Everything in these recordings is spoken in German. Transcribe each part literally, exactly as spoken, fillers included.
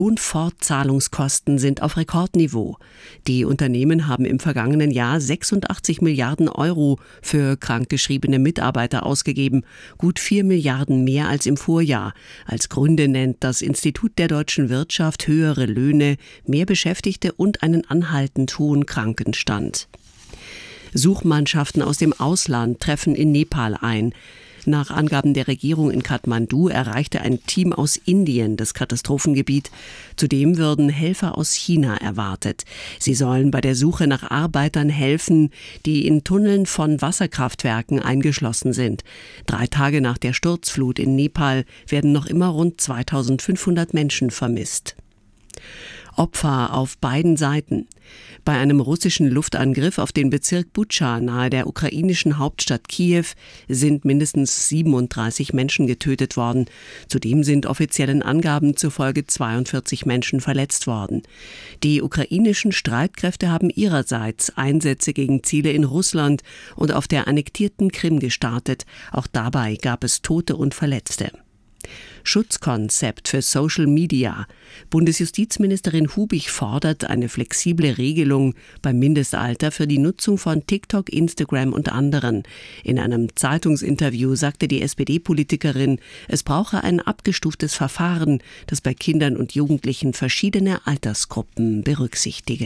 und Fortzahlungskosten sind auf Rekordniveau. Die Unternehmen haben im vergangenen Jahr sechsundachtzig Milliarden Euro für krankgeschriebene Mitarbeiter ausgegeben, gut vier Milliarden mehr als im Vorjahr. Als Gründe nennt das Institut der deutschen Wirtschaft höhere Löhne, mehr Beschäftigte und einen anhaltend hohen Krankenstand. Suchmannschaften aus dem Ausland treffen in Nepal ein. Nach Angaben der Regierung in Kathmandu erreichte ein Team aus Indien das Katastrophengebiet. Zudem würden Helfer aus China erwartet. Sie sollen bei der Suche nach Arbeitern helfen, die in Tunneln von Wasserkraftwerken eingeschlossen sind. Drei Tage nach der Sturzflut in Nepal werden noch immer rund zweitausendfünfhundert Menschen vermisst. Opfer auf beiden Seiten. Bei einem russischen Luftangriff auf den Bezirk Butscha nahe der ukrainischen Hauptstadt Kiew sind mindestens siebenunddreißig Menschen getötet worden. Zudem sind offiziellen Angaben zufolge zweiundvierzig Menschen verletzt worden. Die ukrainischen Streitkräfte haben ihrerseits Einsätze gegen Ziele in Russland und auf der annektierten Krim gestartet. Auch dabei gab es Tote und Verletzte. Schutzkonzept für Social Media. Bundesjustizministerin Hubig fordert eine flexible Regelung beim Mindestalter für die Nutzung von TikTok, Instagram und anderen. In einem Zeitungsinterview sagte die S P D-Politikerin, es brauche ein abgestuftes Verfahren, das bei Kindern und Jugendlichen verschiedene Altersgruppen berücksichtige.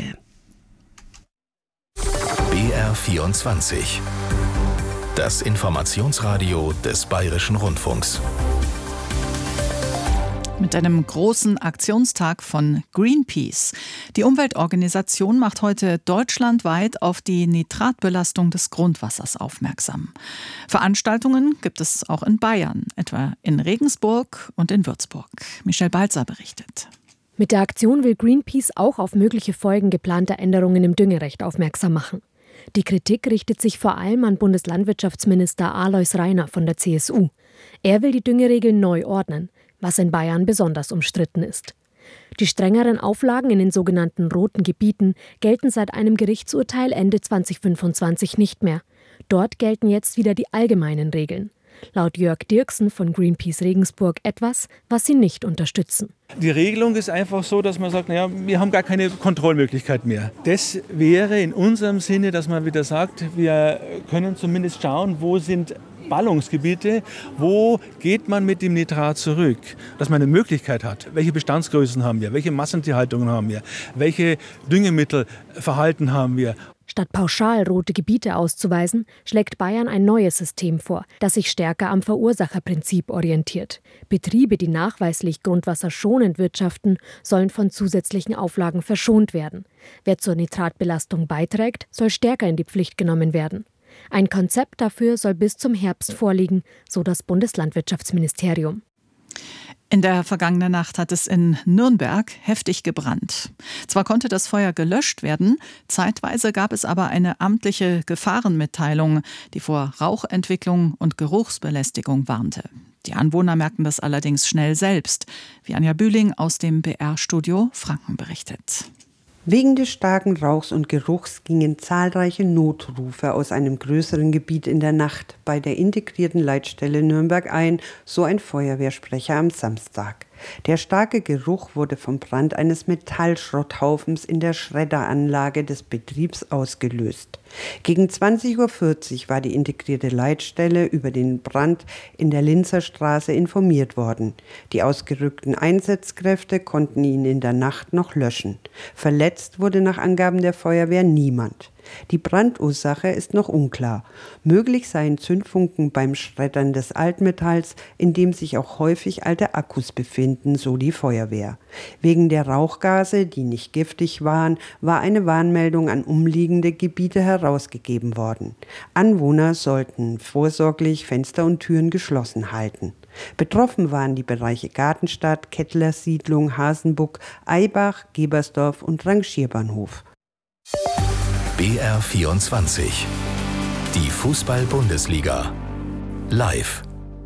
B R vierundzwanzig. Das Informationsradio des Bayerischen Rundfunks. Mit einem großen Aktionstag von Greenpeace. Die Umweltorganisation macht heute deutschlandweit auf die Nitratbelastung des Grundwassers aufmerksam. Veranstaltungen gibt es auch in Bayern, etwa in Regensburg und in Würzburg. Michelle Balzer berichtet. Mit der Aktion will Greenpeace auch auf mögliche Folgen geplanter Änderungen im Düngerecht aufmerksam machen. Die Kritik richtet sich vor allem an Bundeslandwirtschaftsminister Alois Rainer von der C S U. Er will die Düngeregeln neu ordnen, was in Bayern besonders umstritten ist. Die strengeren Auflagen in den sogenannten roten Gebieten gelten seit einem Gerichtsurteil Ende zweitausendfünfundzwanzig nicht mehr. Dort gelten jetzt wieder die allgemeinen Regeln. Laut Jörg Dirksen von Greenpeace Regensburg etwas, was sie nicht unterstützen. Die Regelung ist einfach so, dass man sagt, naja, wir haben gar keine Kontrollmöglichkeit mehr. Das wäre in unserem Sinne, dass man wieder sagt, wir können zumindest schauen, wo sind Ballungsgebiete, wo geht man mit dem Nitrat zurück, dass man eine Möglichkeit hat. Welche Bestandsgrößen haben wir, welche Massentierhaltungen haben wir, welche Düngemittelverhalten haben wir. Statt pauschal rote Gebiete auszuweisen, schlägt Bayern ein neues System vor, das sich stärker am Verursacherprinzip orientiert. Betriebe, die nachweislich grundwasserschonend wirtschaften, sollen von zusätzlichen Auflagen verschont werden. Wer zur Nitratbelastung beiträgt, soll stärker in die Pflicht genommen werden. Ein Konzept dafür soll bis zum Herbst vorliegen, so das Bundeslandwirtschaftsministerium. In der vergangenen Nacht hat es in Nürnberg heftig gebrannt. Zwar konnte das Feuer gelöscht werden, zeitweise gab es aber eine amtliche Gefahrenmitteilung, die vor Rauchentwicklung und Geruchsbelästigung warnte. Die Anwohner merkten das allerdings schnell selbst, wie Anja Bühling aus dem B R-Studio Franken berichtet. Wegen des starken Rauchs und Geruchs gingen zahlreiche Notrufe aus einem größeren Gebiet in der Nacht bei der integrierten Leitstelle Nürnberg ein, so ein Feuerwehrsprecher am Samstag. Der starke Geruch wurde vom Brand eines Metallschrotthaufens in der Schredderanlage des Betriebs ausgelöst. Gegen zwanzig Uhr vierzig war die integrierte Leitstelle über den Brand in der Linzer Straße informiert worden. Die ausgerückten Einsatzkräfte konnten ihn in der Nacht noch löschen. Verletzt wurde nach Angaben der Feuerwehr niemand. Die Brandursache ist noch unklar. Möglich seien Zündfunken beim Schreddern des Altmetalls, in dem sich auch häufig alte Akkus befinden, so die Feuerwehr. Wegen der Rauchgase, die nicht giftig waren, war eine Warnmeldung an umliegende Gebiete herausgegeben worden. Anwohner sollten vorsorglich Fenster und Türen geschlossen halten. Betroffen waren die Bereiche Gartenstadt, Kettlersiedlung, Hasenbuck, Eibach, Gebersdorf und Rangierbahnhof. B R vierundzwanzig. Die Fußball-Bundesliga. Live.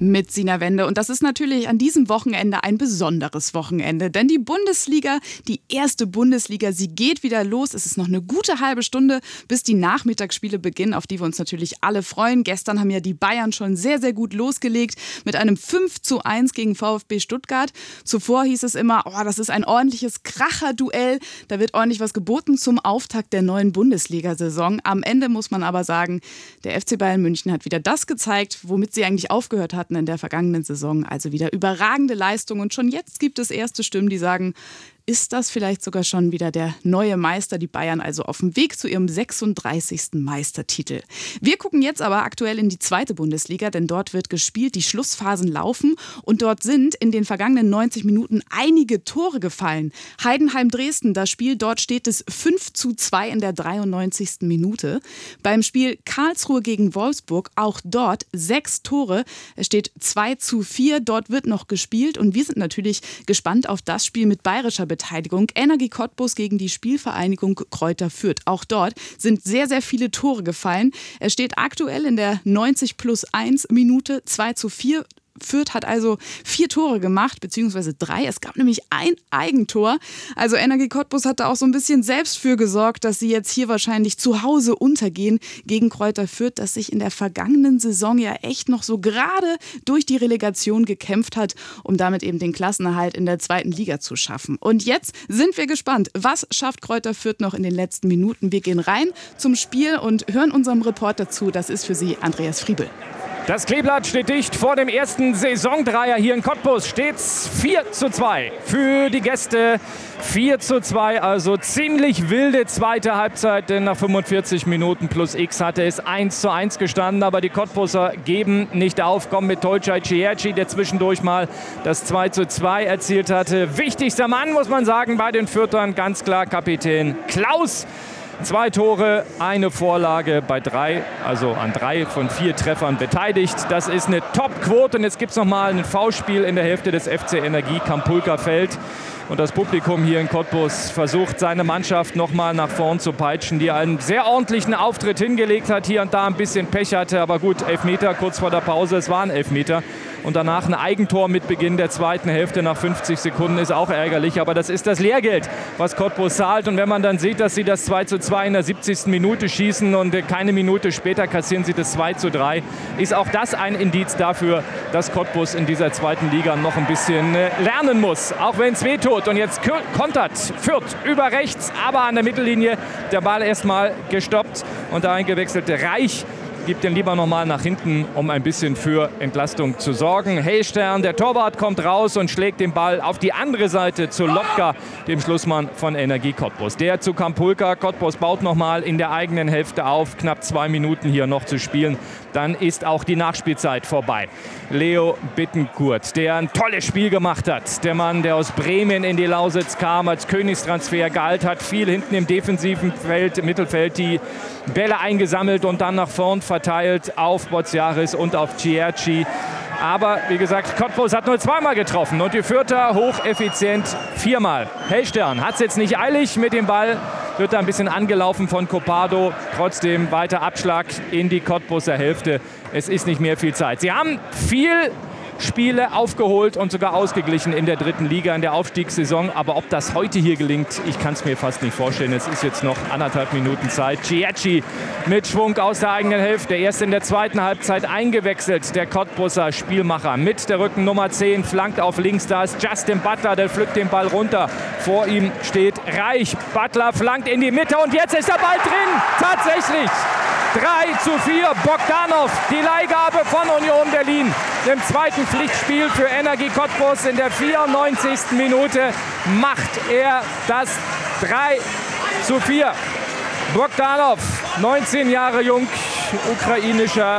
mit Sina Wende. Und das ist natürlich an diesem Wochenende ein besonderes Wochenende. Denn die Bundesliga, die erste Bundesliga, sie geht wieder los. Es ist noch eine gute halbe Stunde, bis die Nachmittagsspiele beginnen, auf die wir uns natürlich alle freuen. Gestern haben ja die Bayern schon sehr, sehr gut losgelegt mit einem fünf zu eins gegen VfB Stuttgart. Zuvor hieß es immer, oh, das ist ein ordentliches Kracher-Duell. Da wird ordentlich was geboten zum Auftakt der neuen Bundesliga-Saison. Am Ende muss man aber sagen, der F C Bayern München hat wieder das gezeigt, womit sie eigentlich aufgehört hatten in der vergangenen Saison. Also wieder überragende Leistung. Und schon jetzt gibt es erste Stimmen, die sagen, ist das vielleicht sogar schon wieder der neue Meister, die Bayern also auf dem Weg zu ihrem sechsunddreißigsten Meistertitel. Wir gucken jetzt aber aktuell in die zweite Bundesliga, denn dort wird gespielt, die Schlussphasen laufen und dort sind in den vergangenen neunzig Minuten einige Tore gefallen. Heidenheim-Dresden, das Spiel, dort steht es fünf zu zwei in der dreiundneunzigsten Minute. Beim Spiel Karlsruhe gegen Wolfsburg, auch dort sechs Tore. Es steht zwei zu vier, dort wird noch gespielt und wir sind natürlich gespannt auf das Spiel mit bayerischer Beteiligung. Energie Cottbus gegen die Spielvereinigung Kräuter Fürth. Auch dort sind sehr, sehr viele Tore gefallen. Es steht aktuell in der neunzig plus eins Minute zwei zu vier. Fürth hat also vier Tore gemacht, beziehungsweise drei. Es gab nämlich ein Eigentor. Also Energie Cottbus hat da auch so ein bisschen selbst für gesorgt, dass sie jetzt hier wahrscheinlich zu Hause untergehen gegen Kräuter Fürth, das sich in der vergangenen Saison ja echt noch so gerade durch die Relegation gekämpft hat, um damit eben den Klassenerhalt in der zweiten Liga zu schaffen. Und jetzt sind wir gespannt, was schafft Kräuter Fürth noch in den letzten Minuten. Wir gehen rein zum Spiel und hören unserem Reporter zu. Das ist für Sie Andreas Friebel. Das Kleeblatt steht dicht vor dem ersten Saisondreier hier in Cottbus. Steht's vier zu zwei für die Gäste. vier zu zwei, also ziemlich wilde zweite Halbzeit, denn nach fünfundvierzig Minuten plus X hatte es eins zu eins gestanden. Aber die Cottbuser geben nicht auf, kommen mit Tolcay Ciherci, der zwischendurch mal das zwei zu zwei erzielt hatte. Wichtigster Mann, muss man sagen, bei den Fürthern ganz klar Kapitän Klaus. Zwei Tore, eine Vorlage bei drei, also an drei von vier Treffern beteiligt. Das ist eine Top-Quote. Und jetzt gibt es nochmal ein Foulspiel in der Hälfte des F C Energie. Kampulka fällt. Und das Publikum hier in Cottbus versucht, seine Mannschaft nochmal nach vorn zu peitschen, die einen sehr ordentlichen Auftritt hingelegt hat, hier und da ein bisschen Pech hatte. Aber gut, Elfmeter kurz vor der Pause, es waren Elfmeter. Und danach ein Eigentor mit Beginn der zweiten Hälfte nach fünfzig Sekunden ist auch ärgerlich. Aber das ist das Lehrgeld, was Cottbus zahlt. Und wenn man dann sieht, dass sie das zwei zu zwei in der siebzigsten Minute schießen und keine Minute später kassieren sie das zwei zu drei, ist auch das ein Indiz dafür, dass Cottbus in dieser zweiten Liga noch ein bisschen lernen muss. Auch wenn es wehtut. Und jetzt kontert Fürth über rechts, aber an der Mittellinie der Ball erstmal gestoppt. Und der eingewechselte Reich gibt den lieber nochmal nach hinten, um ein bisschen für Entlastung zu sorgen. Heystern, der Torwart, kommt raus und schlägt den Ball auf die andere Seite zu Lotka, dem Schlussmann von Energie Cottbus. Der zu Kampulka. Cottbus baut nochmal in der eigenen Hälfte auf. Knapp zwei Minuten hier noch zu spielen. Dann ist auch die Nachspielzeit vorbei. Leo Bittencourt, der ein tolles Spiel gemacht hat. Der Mann, der aus Bremen in die Lausitz kam, als Königstransfer gehalten hat. Viel hinten im defensiven Feld, Mittelfeld die Bälle eingesammelt und dann nach vorn verteilt auf Bozzaris und auf Ciherci. Aber wie gesagt, Cottbus hat nur zweimal getroffen und die Fürther hocheffizient viermal. Heystern hat es jetzt nicht eilig mit dem Ball, wird da ein bisschen angelaufen von Copado. Trotzdem weiter Abschlag in die Cottbuser Hälfte. Es ist nicht mehr viel Zeit. Sie haben viel Spiele aufgeholt und sogar ausgeglichen in der dritten Liga in der Aufstiegssaison. Aber ob das heute hier gelingt, ich kann es mir fast nicht vorstellen. Es ist jetzt noch anderthalb Minuten Zeit. Ciherci mit Schwung aus der eigenen Hälfte. Erst in der zweiten Halbzeit eingewechselt. Der Cottbuser Spielmacher mit der Rückennummer zehn. Flankt auf links. Da ist Justin Butler. Der pflückt den Ball runter. Vor ihm steht Reich. Butler flankt in die Mitte. Und jetzt ist der Ball drin. Tatsächlich. drei zu vier. Bogdanov. Die Leihgabe von Union Berlin. Im zweiten Pflichtspiel für Energie Cottbus in der vierundneunzigsten Minute macht er das drei zu vier. Bogdanov, neunzehn Jahre jung, ukrainischer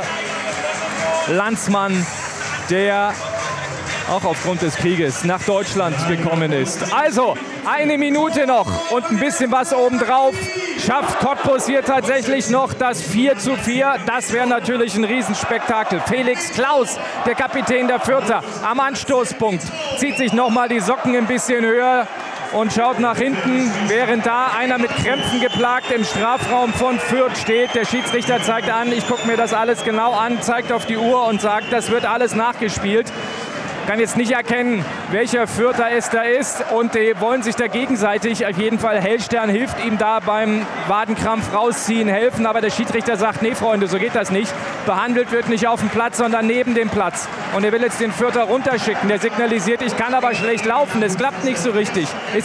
Landsmann, der auch aufgrund des Krieges nach Deutschland gekommen ist. Also eine Minute noch und ein bisschen was obendrauf. Schafft Cottbus hier tatsächlich noch das vier zu vier. Das wäre natürlich ein Riesenspektakel. Felix Klaus, der Kapitän der Fürther, am Anstoßpunkt, zieht sich noch mal die Socken ein bisschen höher. und schaut nach hinten, während da einer mit Krämpfen geplagt im Strafraum von Fürth steht. Der Schiedsrichter zeigt an, ich gucke mir das alles genau an, zeigt auf die Uhr und sagt, das wird alles nachgespielt. Kann jetzt nicht erkennen, welcher Fürther es da ist, und die wollen sich da gegenseitig, auf jeden Fall Hellstern hilft ihm da beim Wadenkrampf rausziehen, helfen, aber der Schiedsrichter sagt, nee Freunde, so geht das nicht. Behandelt wird nicht auf dem Platz, sondern neben dem Platz. Und er will jetzt den Fürther runterschicken, der signalisiert, ich kann aber schlecht laufen, das klappt nicht so richtig. Ist